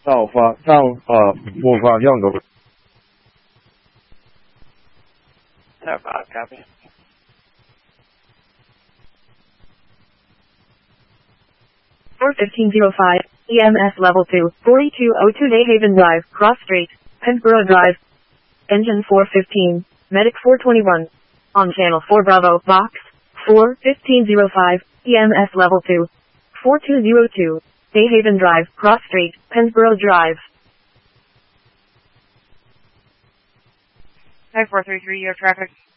到方向的。 10-5, copy. For 1505, EMS level 2, 4202 Dayhaven Drive, Cross Street, Pennsboro Drive. Engine 415, Medic 421. On channel 4 Bravo, box 4, 1505, EMS level 2, 4202, Dayhaven Drive, Cross Street, Pennsboro Drive. 5433, you have traffic.